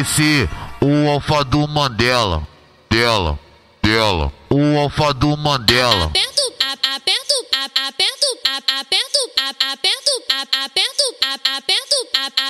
MC, o alfa do Mandela. Dela, o alfa do Mandela. Aperto, aperto, aperto, aperto, aperto,